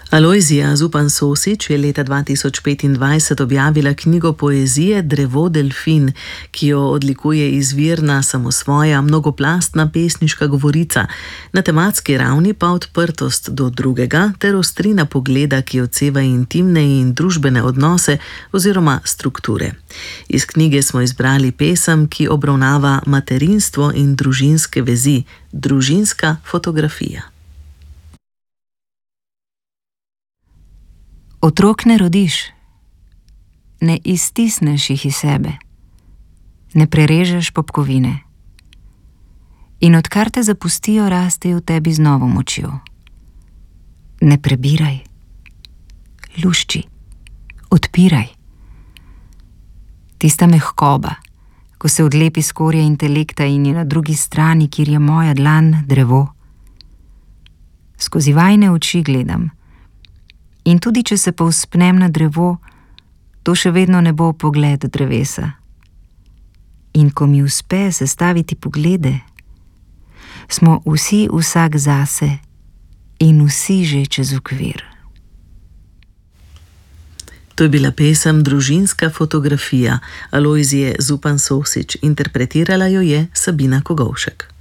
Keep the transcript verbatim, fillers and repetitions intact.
Alojzija Zupan Sosič je leta dva tisoč petindvajset objavila knjigo poezije Drevo delfin, ki jo odlikuje izvirna, samosvoja, mnogoplastna pesniška govorica, na tematski ravni pa odprtost do drugega ter ostrina pogleda, ki odseva intimne in družbene odnose oziroma strukture. Iz knjige smo izbrali pesem, ki obravnava materinstvo in družinske vezi, družinska fotografija. Otrok ne rodiš, ne iztisneš jih iz sebe, ne prerežeš popkovine. In odkar te zapustijo, raste v tebi z novo močjo. Ne prebiraj, lušči, odpiraj. Tista mehkoba, ko se odlepi skorja intelekta in je na drugi strani, kjer je moja dlan, drevo. Skozi vajne oči gledam. In tudi, če se povzpnem na drevo, to še vedno ne bo pogled drevesa. In ko mi uspe sestaviti poglede, smo vsi vsak zase in vsi že čez okvir. To je bila pesem Družinska fotografija Alojzije Zupan Sosič, interpretirala jo je Sabina Kogovšek.